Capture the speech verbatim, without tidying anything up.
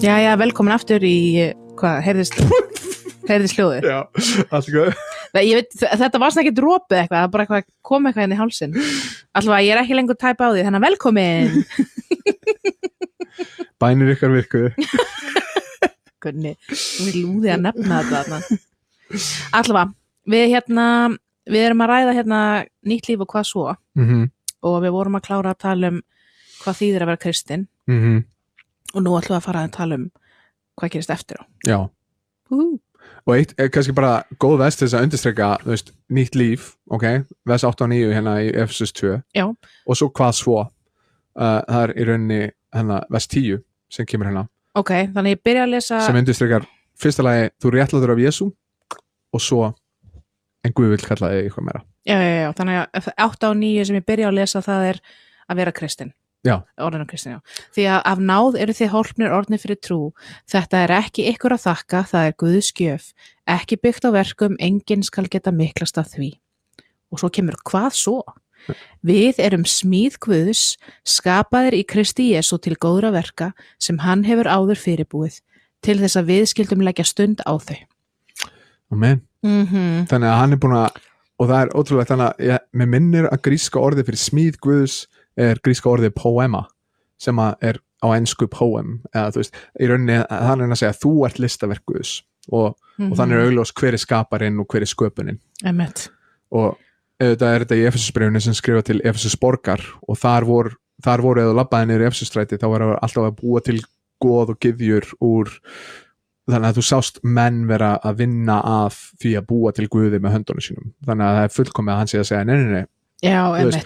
Já, já, velkomin aftur í, hvað, heyrðist, heyrðist hljóðið? Já, allt góð. Ég veit, þetta var svona ekki dropið eitthvað, það bara eitthvað kom eitthvað inn í hálsinn. Alltaf að ég er ekki lengur tæpa á því, þannig að velkomin. Bænir ykkar virkuðu. Gunni, þú vil lúði að nefna þetta þarna. Alltaf að, við hérna, við erum að ræða hérna nýtt líf og hvað svo, Mhm. og við vorum að klára að tala um hvað þýðir að vera kristinn, Mhm. og nú ætlum við að fara að tala um hvað gerist eftir á. Já. Hú. Og eitt er kannski bara góð vest til þess að undirstreka, þú veist, nýtt líf, ok, vers átta og níu hérna í Efesus tvö. Já. Og svo hvað svo? Uh, það er í rauninni hérna vers tíu sem kemur hérna. Ok, þannig ég byrja að lesa... Sem undirstrekar, fyrsta lagi, þú réttlátur af Jesú og svo en Guð vill kalla þig eitthvað meira. Já, já, já, þannig að átta og níu sem ég byrja að lesa það er að vera kristinn. Já. Orðinu kristinn, já. Því að af náð eru þið hólpnir orðnir fyrir trú. Þetta er ekki ykkur að þakka, það er Guðs gjöf. Ekki byggt á verkum, enginn skal geta miklast af því. Og svo kemur hvað svo? Við erum smíð Guðs, skapaðir í Kristi Jesú til góðra verka sem hann hefur áður fyrirbúið, til þess að við skildum leggja stund á þau. Amen. Mm-hmm. Þannig að hann er búin að, og það er ótrúlega þannig að ég, mér minnir að gríska orðið fyrir smíð Guðs er gríska orðið poema, sem að er á ensku poem, eða þú veist, í rauninni þannig að segja að þú ert listaverk Guðs og, mm-hmm. og þannig er augljós hver er skaparinn og hver er sköpunin. Emmett. Og auðvitað er þetta í Efesusbréfinu sem skrifa til Efesus borgar og þar voru, þar voru eða labbaði niður í Efesusstræti, þá var alltaf að búa til goð og gyðjur úr, þannig að þú sást menn vera að vinna af því að búa til Guði með höndunum sínum, þannig að það er fullkomið að hann sé að segja nei, nei, nei. Já, emmett.